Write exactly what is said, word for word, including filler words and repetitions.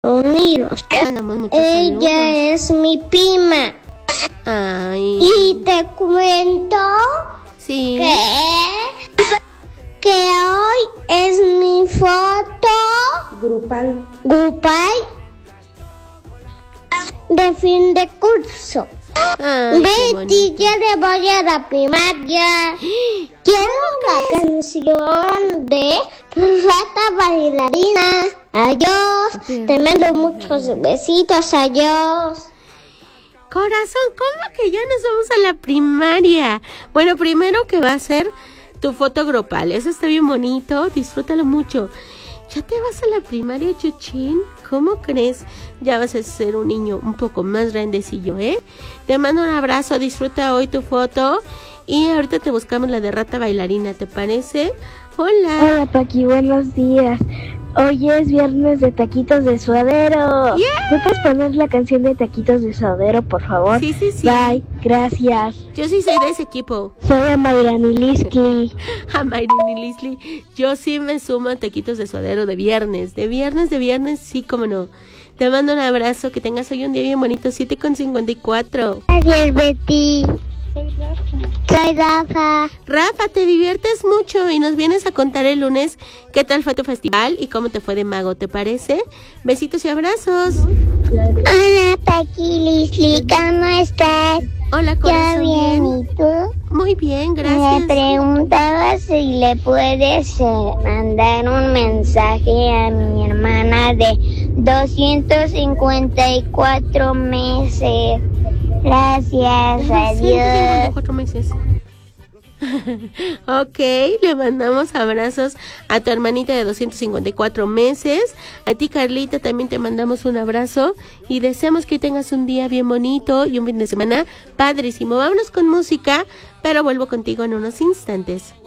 Unidos. Mandamos muchos Ella saludos. es mi prima. Ay. Y te cuento Sí. que, que hoy es mi foto Grupal. grupal de fin de curso. Ay, qué Betty, bonito. ya le voy a la primaria. Quiero la canción de Rata Bailarina. Adiós. Sí. Te mando muchos besitos. Adiós. Corazón, ¿cómo que ya nos vamos a la primaria? Bueno, primero que va a ser tu foto grupal. Eso está bien bonito. Disfrútalo mucho. ¿Ya te vas a la primaria, Chuchín? ¿Cómo crees? Ya vas a ser un niño un poco más grandecillo, ¿eh? Te mando un abrazo. Disfruta hoy tu foto. Y ahorita te buscamos la de Rata Bailarina, ¿te parece? Hola. Hola Paqui, buenos días. Hoy es viernes de taquitos de suadero. Yeah. ¿Me puedes poner la canción de taquitos de suadero, por favor? Sí, sí, sí. Bye, gracias. Yo sí soy de ese equipo. Soy Amairani Liski. A Mayrin y Leslie. Yo sí me sumo a taquitos de suadero de viernes. De viernes, de viernes, sí, cómo no. Te mando un abrazo. Que tengas hoy un día bien bonito. siete con cincuenta y cuatro. Gracias, Betty. Soy Rafa. Rafa, te diviertes mucho y nos vienes a contar el lunes qué tal fue tu festival y cómo te fue de mago, ¿te parece? Besitos y abrazos. Hola, Paqui, Lisli, ¿cómo estás? Hola, Yo corazón. bien, ¿y tú? Muy bien, Me gracias. preguntaba si le puedes eh, mandar un mensaje a mi hermana de doscientos cincuenta y cuatro meses. Gracias, adiós. Cuatro meses. Ok, le mandamos abrazos a tu hermanita de doscientos cincuenta y cuatro meses. A ti, Carlita, también te mandamos un abrazo y deseamos que tengas un día bien bonito y un fin de semana padrísimo. Vámonos con música, pero vuelvo contigo en unos instantes.